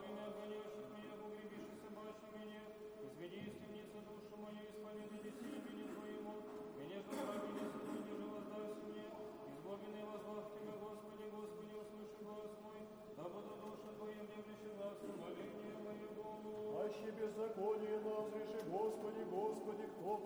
меня, гонящих меня, погребишь и собачьи меня. Изведи из темницы душу мою, исповедай силе меня твоему. Меня же враги не суди, же воздайся мне. Избавленный возглав тебя, Господи, Господи, услыши голос мой. Да буду душа твоя, внемлющий глаз, моление моего. Аще беззаконие назреши, Господи, Господи, кто